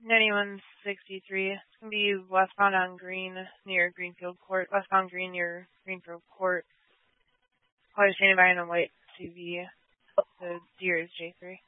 9163. It's going to be westbound on Green near Greenfield Court. Westbound Green near Greenfield Court. Probably standing by in a white SUV. The Deere is J3.